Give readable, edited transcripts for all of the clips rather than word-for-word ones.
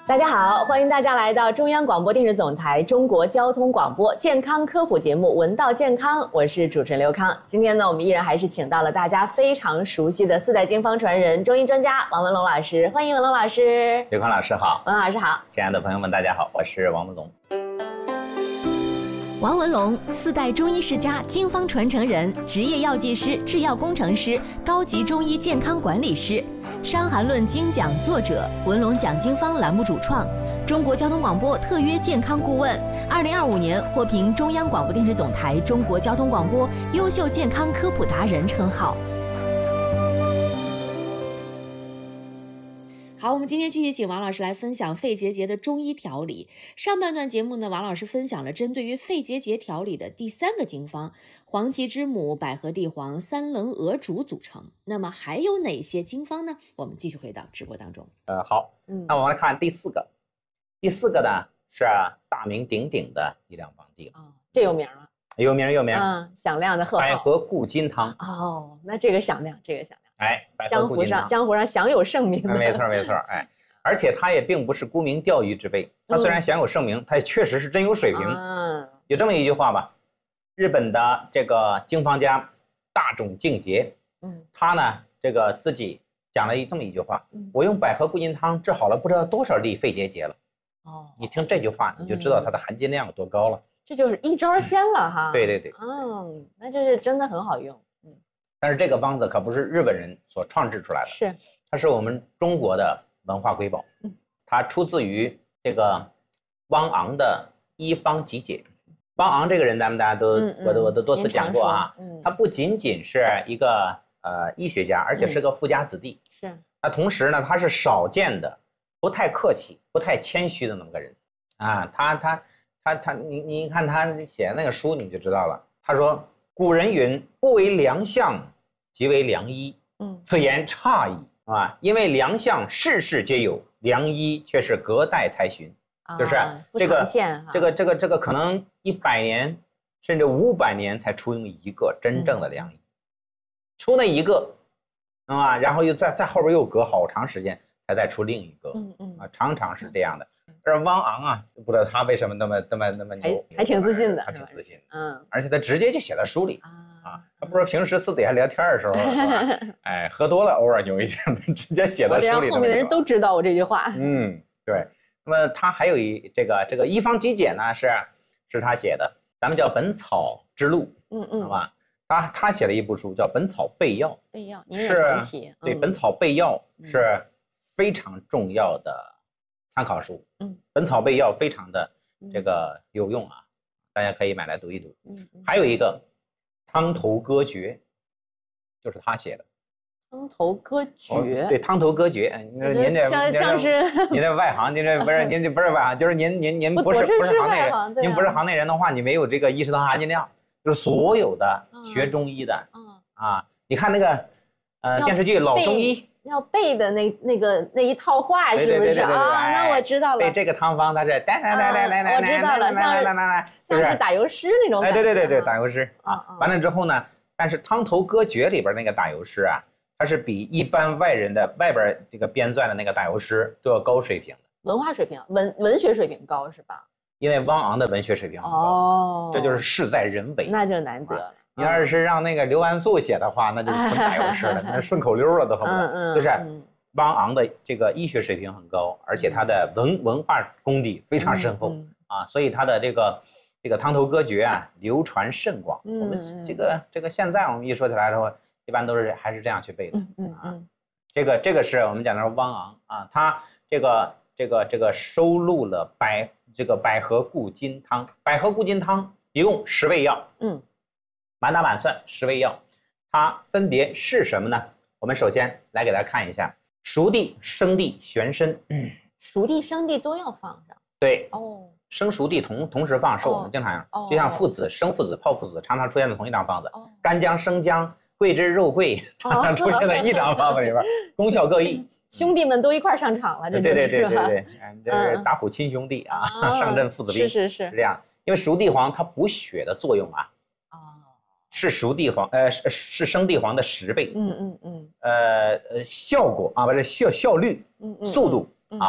大家好，欢迎大家来到中央广播电视总台中国交通广播健康科普节目《闻道健康》，我是主持人刘康。今天呢，我们依然还是请到了大家非常熟悉的四代经方传人、中医专家王文龙老师，欢迎文龙老师。 刘康老师好， 文老师好， 亲爱的朋友们，大家好，我是王文龙。 王文龙，四代中医世家、经方传承人，职业药剂师、制药工程师，高级中医健康管理师，《伤寒论》精讲作者，文龙讲经方栏目主创，中国交通广播特约健康顾问，2025年获评中央广播电视总台中国交通广播优秀健康科普达人称号。 好，我们今天继续请王老师来分享肺结节的中医调理。上半段节目呢，王老师分享了针对于肺结节调理的第3个经方，黄芪之母、百合地黄、三棱鹅竹组成。那么还有哪些经方呢？我们继续回到直播当中。 好，那我们来看第4个。第4个呢是大名鼎鼎的一两方剂这有名了， 有名， 响亮的贺号。 百合固金汤。 那这个响亮， 江湖上享有盛名的。 没错，而且它也并不是沽名钓誉之辈，它虽然享有盛名，它也确实是真有水平。有这么一句话吧，日本的这个经方家大冢敬节，他呢这个自己讲了这么一句话，我用百合固金汤治好了不知道多少例肺结节了。你听这句话你就知道它的含金量有多高了。 这就是一招鲜了哈。 对， 那这是真的很好用。 但是这个方子可不是日本人所创制出来的， 是， 它是我们中国的文化瑰宝。它出自于这个汪昂的《医方集解》。汪昂这个人，咱们大家都我都多次讲过啊。他不仅仅是一个医学家，而且是个富家子弟。 是。 那同时呢，他是少见的不太客气、不太谦虚的那么个人啊。你看他写的那个书，你就知道了。他说。古人云：“不为良相，即为良医。”此言差矣啊！因为良相事事皆有，良医却是隔代才寻。就是这个可能100年甚至500年才出那么一个真正的良医，出那一个啊，然后又在后边又隔好长时间才再出另一个。常常是这样的。而汪昂啊，不知道他为什么那么牛， 还挺自信的， 他挺自信的。而且他直接就写在书里他不是平时私底下聊天的时候，喝多了偶尔牛一下，他直接写在书里。 后面的人都知道我这句话。 对。那么他还有这个医方集解呢，是他写的，咱们叫《本草之录》，好吧？他写了一部书叫《本草备要》， 您也传题。 对，《本草备要》是非常重要的参考书。本草备要非常的这个有用啊，大家可以买来读一读。还有一个汤头歌诀，就是他写的。 汤头歌诀。 对，汤头歌诀。您这像是您这外行，您这不是外行，就是您不是行内人，您不是行内人的话，你没有这个医食堂含金量。就是所有的学中医的你看那个电视剧《老中医》。 要背的那一套话是不是那我知道了。 背这个汤方，它是来， 我知道了，像是打油诗那种感觉。 对，打油诗完了之后呢，但是汤头歌诀里边那个打油诗它是比一般外边这个编撰的那个打油诗都要高水平的。 文化水平，文学水平高是吧？ 因为汪昂的文学水平很高，这就是事在人为， 那就难得了。 你要是让那个刘安素写的话，那就是纯打油诗了，那顺口溜了都恨不得。就是汪昂的这个医学水平很高，而且他的文化功底非常深厚所以他的这个汤头歌诀流传甚广。我们这个现在我们一说起来的话，一般都是还是这样去背的。这个是我们讲的是汪昂他这个收录了百合固金汤，百合固金汤一共10味药。满打满算10味药，它分别是什么呢？我们首先来给大家看一下，熟地、生地、玄参。 熟地、生地都要放上。 对生熟地同时放是我们经常就像附子、生附子、泡附子常常出现在同一张方子。干姜、生姜、桂枝、肉桂常常出现在一张方子里边，功效各异。 兄弟们都一块上场了，这对，这是打虎亲兄弟上阵父子兵。 是这样，因为熟地黄它补血的作用是熟地黄，是生地黄的10倍。效果不是效率，速度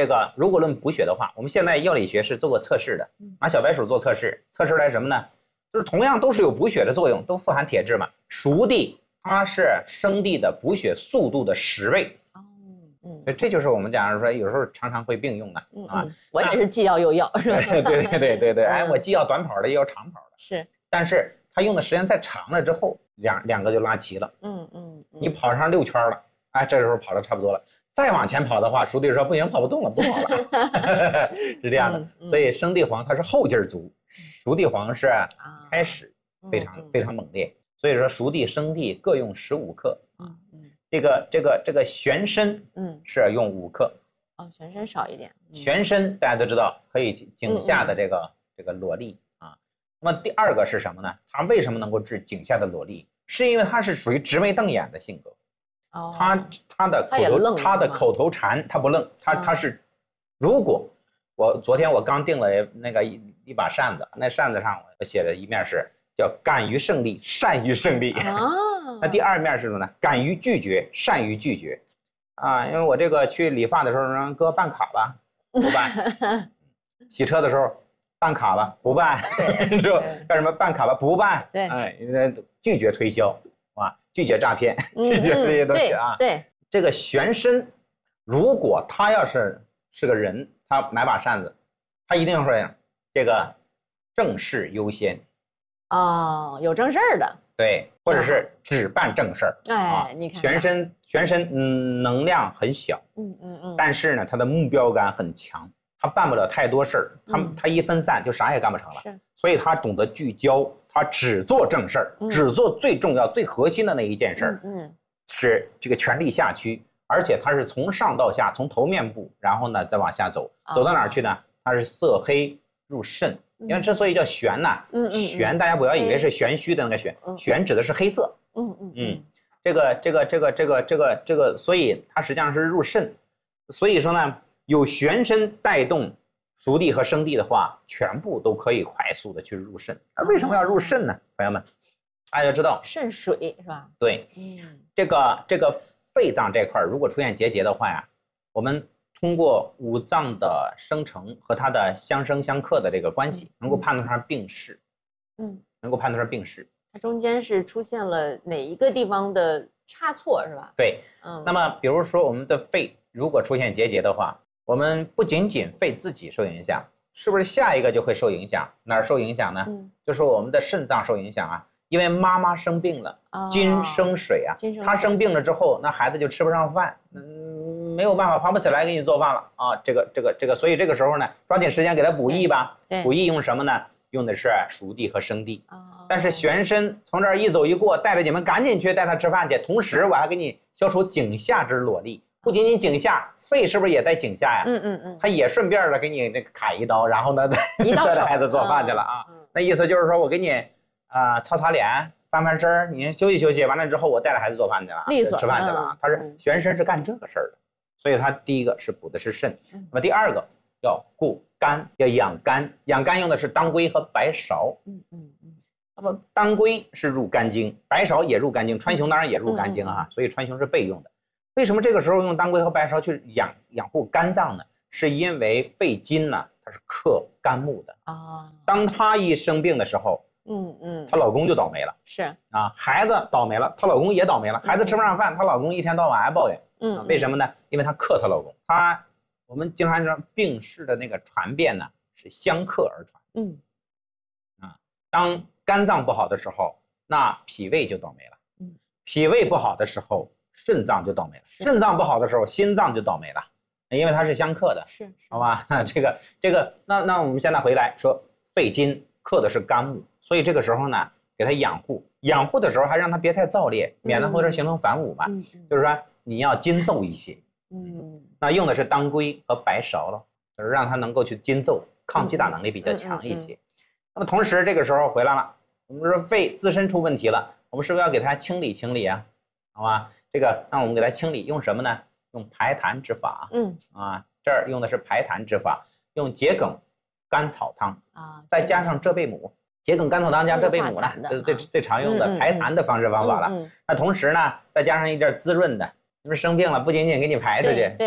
这个如果论补血的话，我们现在药理学是做过测试的，拿小白鼠做测试，测出来什么呢？就是同样都是有补血的作用，都富含铁质嘛。熟地它是生地的补血速度的10倍。所以这就是我们讲说有时候常常会并用的啊。 我也是既要又要，是吧？ 对，哎，我既要短跑的，也要长跑的。 是， 但是它用的时间再长了之后，两个就拉齐了。你跑上6圈了，哎，这时候跑的差不多了。再往前跑的话，熟地说不行，跑不动了，不跑了，是这样的。所以生地黄它是后劲儿足，熟地黄是开始非常猛烈。所以说熟地生地各用15克啊。这个玄参是用5克。 玄参少一点。 玄参大家都知道可以颈下的这个瘰疬啊。那么第二个是什么呢？它为什么能够治颈下的瘰疬？是因为它是属于直眉瞪眼的性格。他的口头禅他不愣，他是，如果昨天我刚订了那个一把扇子，那扇子上我写的一面是叫敢于胜利，善于胜利。那第二面是什么呢？敢于拒绝，善于拒绝。因为我这个去理发的时候让哥办卡吧，不办；洗车的时候办卡吧，不办；干什么办卡吧，不办。 对， 哎，拒绝推销。拒绝诈骗，拒绝这些东西啊。 对， 这个玄参，如果他要是个人，他买把扇子，他一定要说这个正事优先。 有正事儿的。 对，或者是只办正事儿。 哎，你看， 玄参能量很小，但是呢，他的目标感很强，他办不了太多事儿，他一分散就啥也干不成了。所以他懂得聚焦。他只做正事儿，只做最重要、最核心的那一件事儿，是这个全力下驱，而且他是从上到下，从头面部，然后呢再往下走，走到哪儿去呢？它是色黑入肾，因为之所以叫玄呐，玄大家不要以为是玄虚的那个玄，玄指的是黑色，这个，所以它实际上是入肾，所以说呢，有玄参带动。熟地和生地的话，全部都可以快速的去入肾。那为什么要入肾呢？朋友们，大家知道肾水是吧？ 对，这个肺脏这块如果出现结节的话呀，我们通过五脏的生成和它的相生相克的这个关系，能够判断上病势。能够判断上病势。 它中间是出现了哪一个地方的差错是吧？ 对，那么比如说我们的肺如果出现结节的话。我们不仅仅肺自己受影响，是不是下一个就会受影响？哪儿受影响呢？就是我们的肾脏受影响啊，因为妈妈生病了，金生水啊，她生病了之后，那孩子就吃不上饭，没有办法，爬不起来给你做饭了啊，这个，所以这个时候呢，抓紧时间给他补益吧。补益用什么呢？用的是熟地和生地。但是玄参从这儿一走一过，带着你们赶紧去带他吃饭去，同时我还给你消除颈下之瘰疬，不仅仅颈下。肺是不是也在颈下呀？他也顺便的给你这个砍一刀，然后呢，带着孩子做饭去了啊。那意思就是说我给你擦脸、翻身，你休息休息，完了之后我带着孩子做饭去了，吃饭去了啊。他是玄参是干这个事儿的，所以他第一个是补的是肾，那么第二个要固肝，要养肝，养肝用的是当归和白芍。那么当归是入肝经，白芍也入肝经，川芎当然也入肝经啊，所以川芎是备用的。为什么这个时候用当归和白芍去养护肝脏呢？是因为肺金呢，它是克肝木的啊。当她一生病的时候，她老公就倒霉了，是啊，孩子倒霉了，她老公也倒霉了。孩子吃不上饭，她老公一天到晚还抱怨，为什么呢？因为她克她老公。我们经常说病势的那个传变呢，是相克而传。当肝脏不好的时候，那脾胃就倒霉了。脾胃不好的时候。肾脏就倒霉了，肾脏不好的时候，心脏就倒霉了，因为它是相克的，好吧？这个，那我们现在回来说，肺金克的是肝木，所以这个时候呢，给它养护，养护的时候还让它别太燥烈，免得或者形成反刎嘛。就是说你要筋奏一些，那用的是当归和白芍了，就是让它能够去筋奏，抗击打能力比较强一些。那么同时这个时候回来了，我们说肺自身出问题了，我们是不是要给它清理清理啊？好吧？那我们给它清理，用什么呢？用排痰之法。这儿用的是排痰之法，用桔梗甘草汤再加上浙贝母。桔梗甘草汤加浙贝母呢，这是最常用的排痰的方法了。那同时呢，再加上一点滋润的，你们生病了，不仅仅给你排出去，对，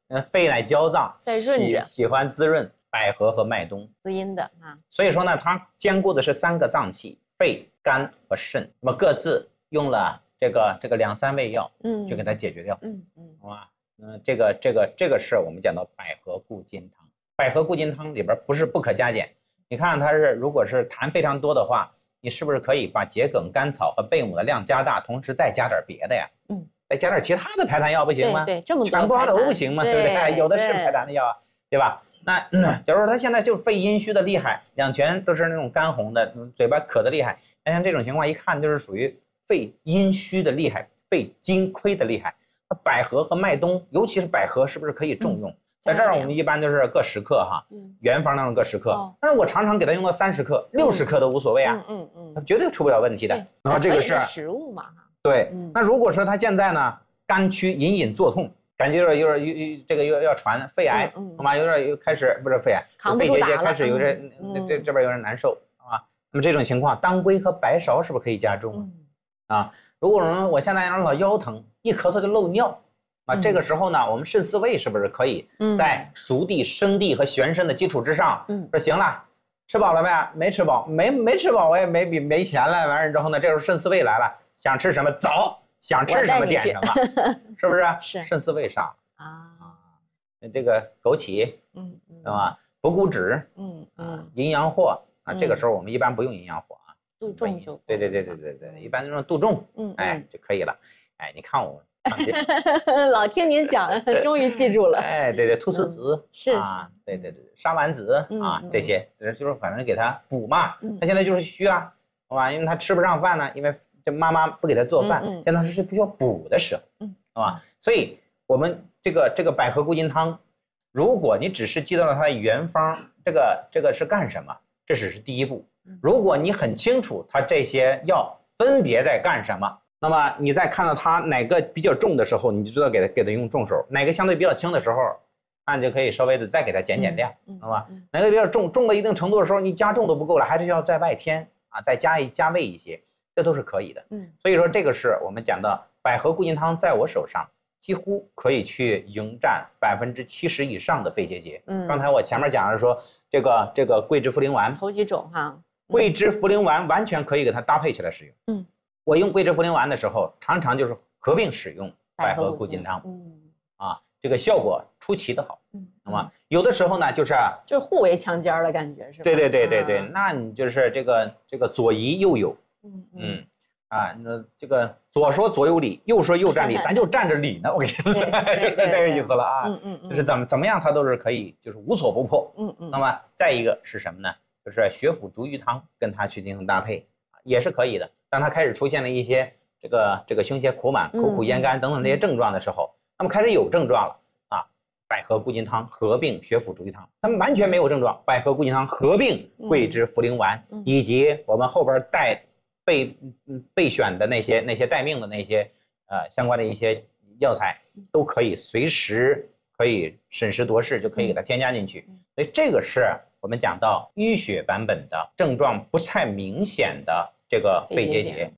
肺乃焦脏， 在润着， 喜欢滋润百合和麦冬， 滋阴的啊。 所以说呢，它兼顾的是3个脏器，肺、肝和肾，那么各自用了这个2、3味药，去给它解决掉，好吧？这个是我们讲到百合固金汤。百合固金汤里边不是不可加减，你看它是如果是痰非常多的话，你是不是可以把桔梗、甘草和贝母的量加大，同时再加点别的呀？再加点其他的排痰药不行吗？ 对，这么多全瓜都不行吗？对不对？有的是排痰的药啊，对吧？那假如说他现在就是肺阴虚的厉害，2拳都是那种干红的，嘴巴渴的厉害，那像这种情况一看就是属于肺阴虚的厉害，肺精亏的厉害。百合和麦冬，尤其是百合，是不是可以重用？在这儿我们一般就是各10克哈，原方那种各10克，但是我常常给它用到30克、60克都无所谓啊，它绝对出不了问题的。然后这个是食物嘛， 对。那如果说他现在呢肝区隐隐作痛，感觉有点这个又要传肺癌，好吗？有点又开始不是肺癌，肺结节开始有点这边有点难受啊。那么这种情况，当归和白芍是不是可以加重啊？如果说我现在老腰疼，一咳嗽就漏尿。这个时候呢，我们肾四味是不是可以在熟地、生地和玄参的基础之上，说行了，吃饱了没？没吃饱，没吃饱，我也没钱了。完事之后呢，这时候肾四味来了，想吃什么走，想吃什么点什么，是不是？ 是肾四味上啊。这个枸杞，是吧？补骨脂，淫羊藿啊。这个时候我们一般不用淫羊藿啊， 杜仲就对，一般用杜仲，就可以了。你看我。 老听您讲，终于记住了。 对，菟丝子是啊，对，沙丸子啊，这些就是反正给他补嘛。他现在就是虚啊，好吧？因为他吃不上饭呢，因为这妈妈不给他做饭，现在是必须要补的时候，好吧？所以我们这个百合固金汤，如果你只是记到了它的原方，这个是干什么，这只是第一步。如果你很清楚它这些药分别在干什么，那么你在看到它哪个比较重的时候，你就知道给它用重手；哪个相对比较轻的时候，那你就可以稍微的再给它减量，好吧？哪个比较重到一定程度的时候，你加重都不够了，还是要再外添啊，再加味一些，这都是可以的。所以说这个是我们讲的百合固金汤，在我手上几乎可以去迎战70%以上的肺结节。刚才我前面讲的说这个桂枝茯苓丸， 头几种哈， 桂枝茯苓丸完全可以给它搭配起来使用。我用桂枝茯苓丸的时候，常常就是合并使用百合固金汤，这个效果出奇的好。那么有的时候呢，就是互为强尖的感觉，是吧？ 对，那你就是这个左疑右有，那这个左说左有理，右说右占理，咱就占着理呢。我跟你说，就这个意思了啊。就是怎么样，它都是可以，就是无所不破。那么再一个是什么呢？就是血府逐瘀汤跟它去进行搭配，也是可以的。当它开始出现了一些这个胸胁苦满、口苦咽干等等这些症状的时候，那么开始有症状了啊，百合固金汤合并血府逐瘀汤，他们完全没有症状，百合固金汤合并桂枝茯苓丸，以及我们后边备选的那些待命的那些相关的一些药材，都可以随时可以审时度势就可以给它添加进去。所以这个是我们讲到淤血版本的症状不太明显的这个肺结节。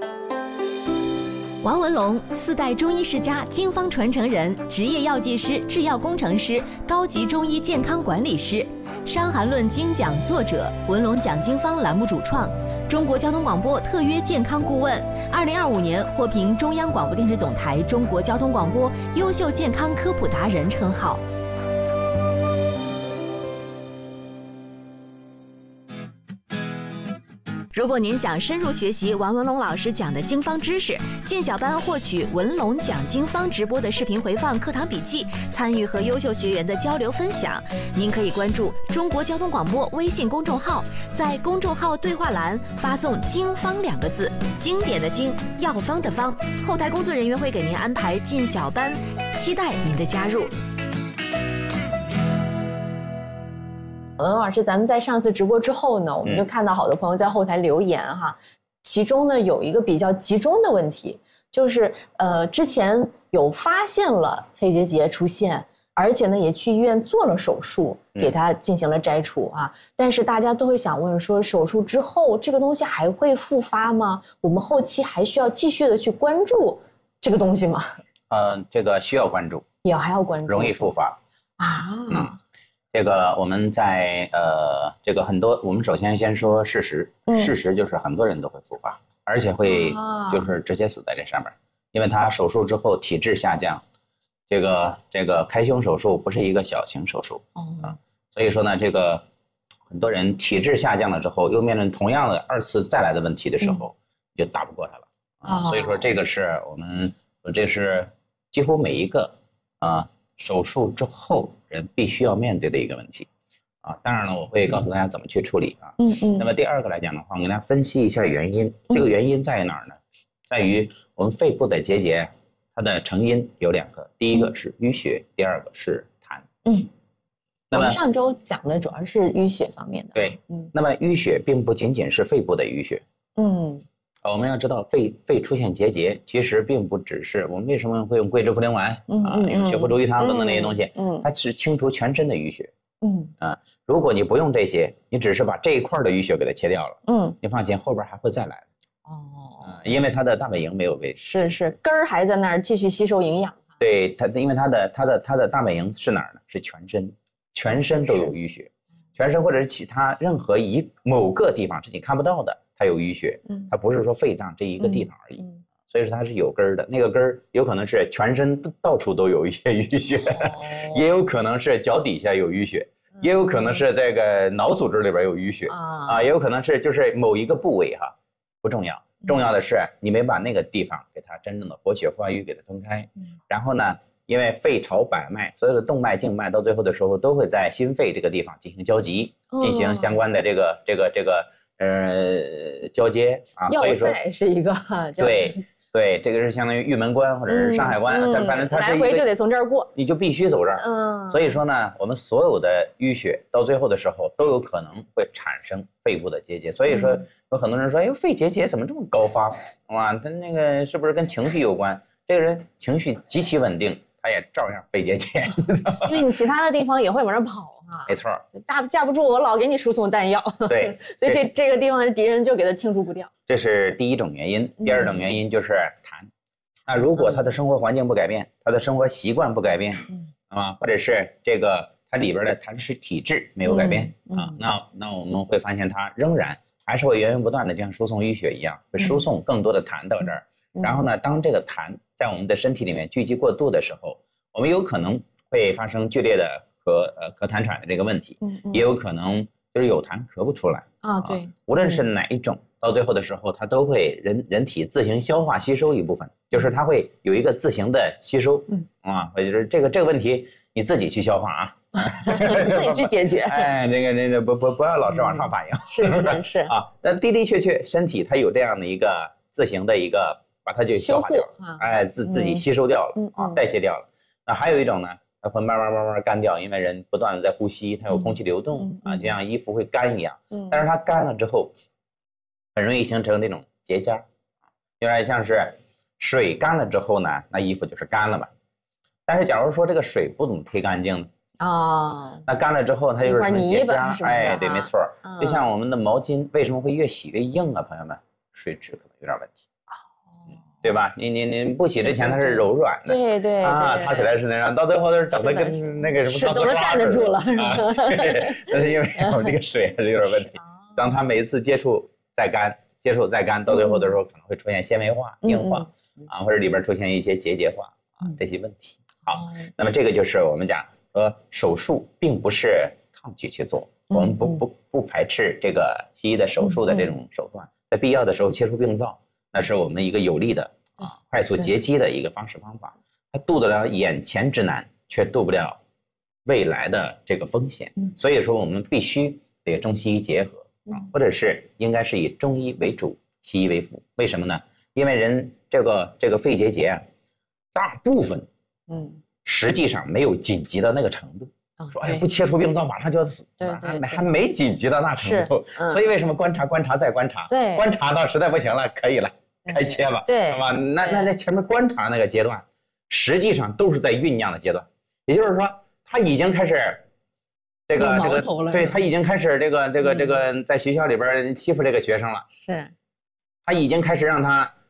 王文龙，4代中医世家，经方传承人，职业药剂师、制药工程师，高级中医健康管理师，《伤寒论》精讲作者，文龙讲经方栏目主创，中国交通广播特约健康顾问，2025年获评中央广播电视总台中国交通广播优秀健康科普达人称号。如果您想深入学习王文龙老师讲的经方知识，进小班获取文龙讲经方直播的视频回放、课堂笔记，参与和优秀学员的交流分享，您可以关注中国交通广播微信公众号，在公众号对话栏发送经方2个字，经典的经，药方的方，后台工作人员会给您安排进小班，期待您的加入。 文老师，咱们在上次直播之后呢，我们就看到好多朋友在后台留言哈，其中呢有一个比较集中的问题，就是之前有发现了肺结节出现，而且呢也去医院做了手术，给它进行了摘除啊，但是大家都会想问说，手术之后这个东西还会复发吗？我们后期还需要继续的去关注这个东西吗？ 这个需要关注， 也还要关注， 容易复发啊。 这个我们在这个很多，我们首先说事实，事实就是很多人都会复发，而且会就是直接死在这上面，因为他手术之后体质下降，这个开胸手术不是一个小型手术所以说呢，这个很多人体质下降了之后，又面临同样的2次再来的问题的时候，就打不过他了所以说这个是我们这是几乎每一个手术之后人必须要面对的一个问题当然了，我会告诉大家怎么去处理那么第二个来讲的话，我给大家分析一下原因。这个原因在哪儿呢？在于我们肺部的结节，它的成因有2个，第一个是淤血，第二个是痰。 我们上周讲的主要是淤血方面的。 对，那么淤血并不仅仅是肺部的淤血。我们要知道肺出现结节，其实并不只是我们为什么会用桂枝茯苓丸用血附逐瘀汤等等那些东西，它是清除全身的淤血。如果你不用这些，你只是把这一块的淤血给它切掉了，你放心，后边还会再来。因为它的大本营没有被是根儿还在那儿继续吸收营养。 对它，因为它的大本营是哪儿呢？是全身都有淤血，全身或者是其他任何某个地方是你看不到的，它有淤血，它不是说肺脏这一个地方而已。所以说它是有根儿的，那个根儿有可能是全身到处都有一些淤血，也有可能是脚底下有淤血，也有可能是这个脑组织里边有淤血也有可能是就是某一个部位不重要，重要的是你没把那个地方给它真正的活血化瘀给它分开。然后呢，因为肺朝百脉，所有的动脉静脉到最后的时候都会在心肺这个地方进行交集，进行相关的这个交接所以说要塞是一个对，这个是相当于玉门关或者是上海关，反正它来回就得从这儿过， 你就必须走这儿。所以说呢，我们所有的淤血到最后的时候都有可能会产生肺部的结节。所以说有很多人说，哎，肺结节怎么这么高发他那个是不是跟情绪有关？这个人情绪极其稳定，他也照样肺结节， 因为你其他的地方也会往这跑没错， 架不住我老给你输送弹药。 对， 所以这个地方的敌人就给他清除不掉。 这是第一种原因。第二种原因就是痰。那如果他的生活环境不改变，他的生活习惯不改变或者是这个它里边的痰湿体质没有改变那我们会发现它仍然还是会源源不断的，就像输送淤血一样，会输送更多的痰到这儿。然后呢，当这个痰在我们的身体里面聚集过度的时候，我们有可能会发生剧烈的咳痰喘的这个问题，也有可能就是有痰咳不出来对， 无论是哪一种，到最后的时候，它都会人体自行消化吸收一部分，就是它会有一个自行的吸收也就是这个问题你自己去消化自己去解决。 这个不要老是往上反映。是那的确身体它有这样的一个自行的一个把它就消化掉自己吸收掉了代谢掉了。那还有一种呢，它会慢慢干掉，因为人不断的在呼吸，它有空气流动就像衣服会干一样。但是它干了之后，很容易形成那种结痂有点像是水干了之后呢，那衣服就是干了嘛。但是假如说这个水不怎么推干净呢那干了之后它就是成结痂对，没错。就像我们的毛巾为什么会越洗越硬朋友们，水质可能有点问题对吧？你不洗之前它是柔软的， 对擦起来是那样，到最后都是整的跟那个什么都能站得住了但是因为我们这个水还是有点问题，当它每一次接触再干，到最后的时候可能会出现纤维化、硬化或者里边出现一些结节化这些问题。好，那么这个就是我们讲手术并不是抗拒去做，我们不排斥这个西医的手术的这种手段，在必要的时候切除病灶，那是我们一个有力的快速截击的一个方式方法。它渡得了眼前之难，却渡不了未来的这个风险。所以说我们必须得中西医结合或者是应该是以中医为主，西医为辅。为什么呢？因为人这个肺结节大部分实际上没有紧急到那个程度，说哎不切除病灶马上就要死，还没紧急到那程度。所以为什么观察再观察，观察到实在不行了可以了，开切吧，对吧？那前面观察那个阶段，实际上都是在酝酿的阶段。也就是说，他已经开始这个对，他已经开始这个在学校里边欺负这个学生了， 是， 他已经开始让他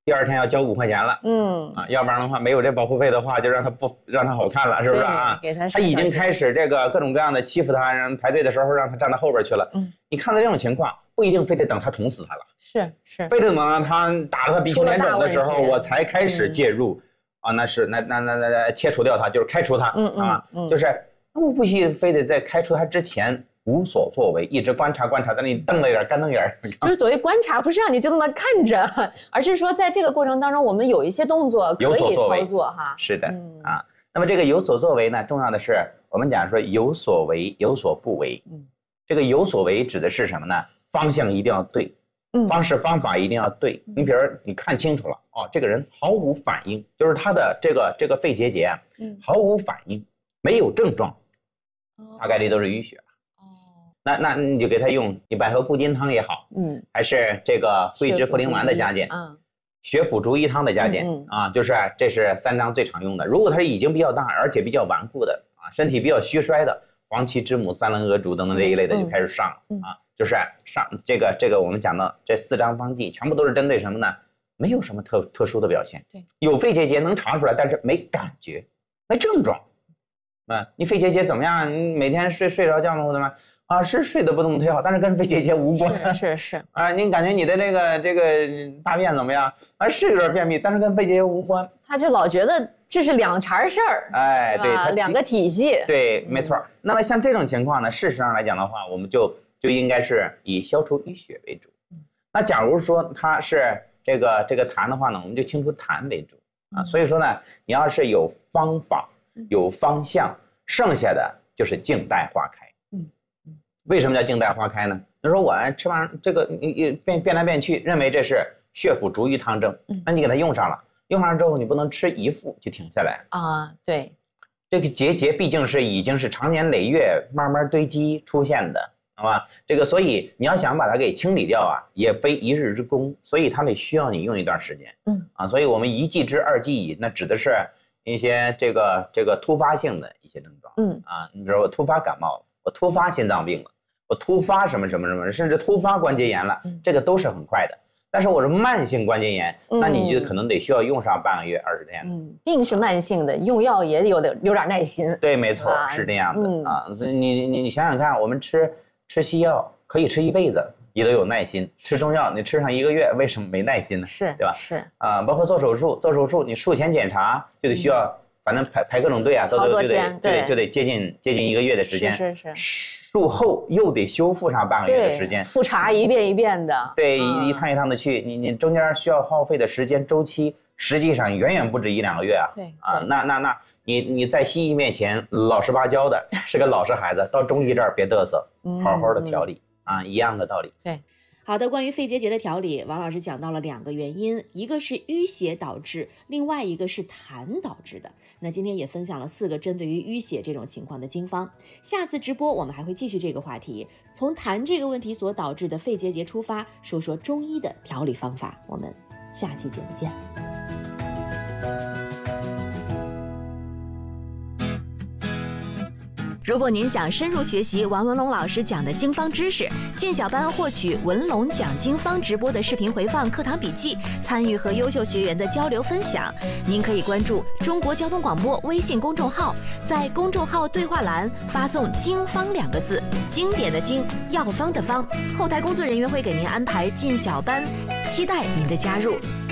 第2天要交5块钱了，要不然的话没有这保护费的话，就让他好看了，是不是啊？ 给他已经开始这个各种各样的欺负他，让排队的时候让他站到后边去了。你看到这种情况，不一定非得等他捅死他了， 是， 非得等到他打得他鼻青脸肿的时候，我才开始介入啊，那切除掉他，就是开除他就是我不需非得在开除他之前无所作为，一直观察，在那里瞪了一点干瞪眼。 就是所谓观察，不是让你就那么看着，而是说在这个过程当中，我们有一些动作可以操作哈。 是的那么这个有所作为呢，重要的是我们讲说有所为有所不为。这个有所为指的是什么呢？方向一定要对，方式方法一定要对。你比如你看清楚了这个人毫无反应，就是他的这个肺结节毫无反应，没有症状，大概率都是淤血。那你就给他用你百合固金汤也好，还是这个桂枝茯苓丸的加减，血府逐瘀汤的加减就是这是3张最常用的。如果他是已经比较大而且比较顽固的身体比较虚衰的，黄芪知母、三棱鹅竹等等这一类的就开始上了就是上这个我们讲到这4张方剂全部都是针对什么呢？没有什么特殊的表现，对，有肺结节能查出来，但是没感觉，没症状。你肺结节怎么样？你每天睡着觉吗？或者吗？是睡得不怎么忒好，但是跟肺结节无关。 是你感觉你的这个大便怎么样？是有点便秘，但是跟肺结节无关。 他就老觉得这是2茬事儿， 对，它 2个体系。 对，没错。那么像这种情况呢，事实上来讲的话，我们就应该是以消除淤血为主。那假如说它是这个痰的话呢，我们就清除痰为主所以说呢，你要是有方法、有方向，剩下的就是静待花开。为什么叫静待花开呢？你说我吃完这个变来变去，认为这是血府逐瘀汤证，那你给它用上了之后，你不能吃一副就停下来对， 这个结节毕竟已经是长年累月慢慢堆积出现的，好吧？这个所以你要想把它给清理掉也非一日之功，所以它得需要你用一段时间。所以我们1剂之2剂矣，那指的是一些这个突发性的一些症状。你比如我突发感冒了，我突发心脏病了，我突发什么，甚至突发关节炎了，这个都是很快的。但是我是慢性关节炎，那你就可能得需要用上半个月、20天。 病是慢性的，用药也有点耐心。 对，没错，是这样的你想想看，我们吃西药可以吃一辈子，也都有耐心；吃中药你吃上1个月，为什么没耐心呢？ 是， 对吧？ 是包括做手术，你术前检查就得需要，反正排各种队都就得接近1个月的时间。 是。 术后又得修复上半个月的时间， 复查一遍一遍的， 对，一趟一趟的去，你中间需要耗费的时间周期，实际上远远不止1、2个月对那你在西医面前老实巴交的，是个老实孩子，到中医这儿别嘚瑟，好好的调理一样的道理。 对。 好的，关于肺结节的调理，王老师讲到了2个原因，一个是淤血导致，另外一个是痰导致的。那今天也分享了4个针对于淤血这种情况的经方。下次直播我们还会继续这个话题，从痰这个问题所导致的肺结节出发，说说中医的调理方法。我们下期节目见。 如果您想深入学习王文龙老师讲的经方知识，进小班获取文龙讲经方直播的视频回放、课堂笔记，参与和优秀学员的交流分享，您可以关注中国交通广播微信公众号，在公众号对话栏发送“经方”2个字，经典的经，药方的方，后台工作人员会给您安排进小班，期待您的加入。